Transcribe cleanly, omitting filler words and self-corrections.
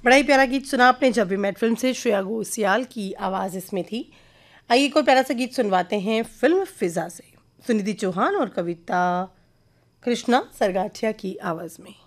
बड़ा ही प्यारा गीत सुना आपने जब वी मेट फिल्म से, श्रेया घोषाल की आवाज़ इसमें थी। आइए कोई प्यारा सा गीत सुनवाते हैं फिल्म फिजा से, सुनिधि चौहान और कविता कृष्णा सरगाठिया की आवाज़ में।